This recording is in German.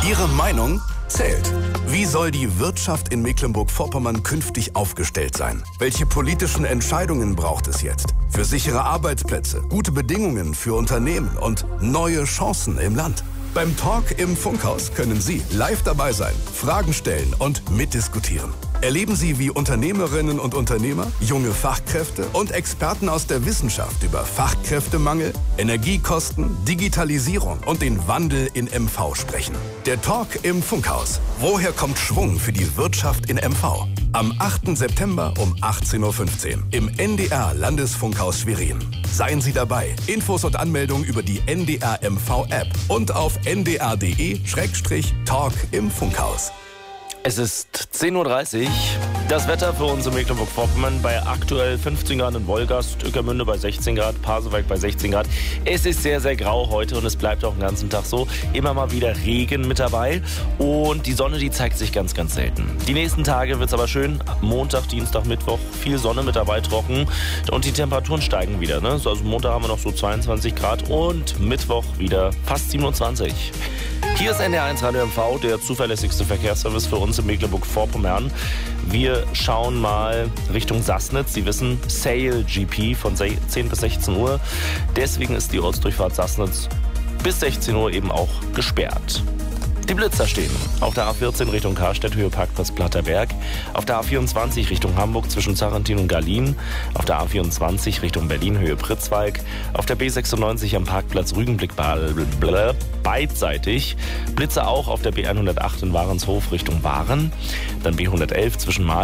Ihre Meinung zählt. Wie soll die Wirtschaft in Mecklenburg-Vorpommern künftig aufgestellt sein? Welche politischen Entscheidungen braucht es jetzt? Für sichere Arbeitsplätze, gute Bedingungen für Unternehmen und neue Chancen im Land. Beim Talk im Funkhaus können Sie live dabei sein, Fragen stellen und mitdiskutieren. Erleben Sie, wie Unternehmerinnen und Unternehmer, junge Fachkräfte und Experten aus der Wissenschaft über Fachkräftemangel, Energiekosten, Digitalisierung und den Wandel in MV sprechen. Der Talk im Funkhaus. Woher kommt Schwung für die Wirtschaft in MV? Am 8. September um 18.15 Uhr im NDR Landesfunkhaus Schwerin. Seien Sie dabei. Infos und Anmeldung über die NDR MV App und auf ndr.de/Talk im Funkhaus. Es ist 10.30 Uhr. Das Wetter für uns in Mecklenburg-Vorpommern bei aktuell 15 Grad in Wolgast, Ueckermünde bei 16 Grad, Pasewalk bei 16 Grad. Es ist sehr, sehr grau heute und es bleibt auch den ganzen Tag so. Immer mal wieder Regen mit dabei und die Sonne, die zeigt sich ganz, ganz selten. Die nächsten Tage wird es aber schön. Montag, Dienstag, Mittwoch, viel Sonne mit dabei, trocken und die Temperaturen steigen wieder. Ne? Also Montag haben wir noch so 22 Grad und Mittwoch wieder fast 27. Hier ist NDR1 Radio MV, der zuverlässigste Verkehrsservice für uns in Mecklenburg-Vorpommern. Wir schauen mal Richtung Sassnitz. Sie wissen, Sail GP von 10 bis 16 Uhr. Deswegen ist die Ortsdurchfahrt Sassnitz bis 16 Uhr eben auch gesperrt. Die Blitzer stehen auf der A14 Richtung Karstedt, Höhe Parkplatz Platterberg, auf der A24 Richtung Hamburg zwischen Zarentin und Garlin, auf der A24 Richtung Berlin, Höhe Pritzwalk, auf der B96 am Parkplatz Rügenblick beidseitig, Blitzer auch auf der B108 in Warenshof Richtung Waren, dann B111 zwischen Mahl